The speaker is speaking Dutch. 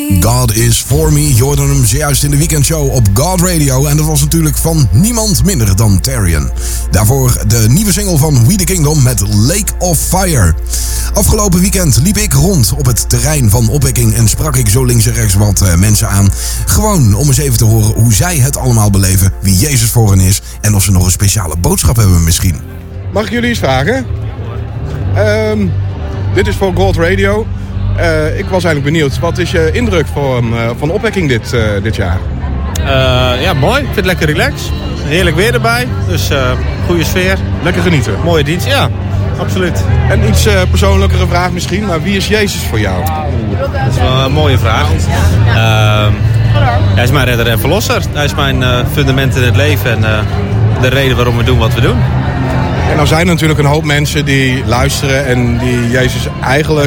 God is for me. Je hoorde hem zojuist in de weekendshow op God Radio. En dat was natuurlijk van niemand minder dan Tarian. Daarvoor de nieuwe single van We The Kingdom met Lake of Fire. Afgelopen weekend liep ik rond op het terrein van Opwekking en sprak ik zo links en rechts wat mensen aan. Gewoon om eens even te horen hoe zij het allemaal beleven, wie Jezus voor hen is en of ze nog een speciale boodschap hebben misschien. Mag ik jullie eens vragen? Dit is voor God Radio. Ik was eigenlijk benieuwd, wat is je indruk van Opwekking dit jaar? Ja, mooi. Ik vind het lekker relaxed. Heerlijk weer erbij. Dus goede sfeer. Lekker genieten. Mooie dienst. Ja, absoluut. En iets persoonlijkere vraag misschien, maar wie is Jezus voor jou? Dat is wel een mooie vraag. Hij is mijn redder en verlosser. Hij is mijn fundament in het leven en de reden waarom we doen wat we doen. En nou zijn er natuurlijk een hoop mensen die luisteren en die Jezus eigenlijk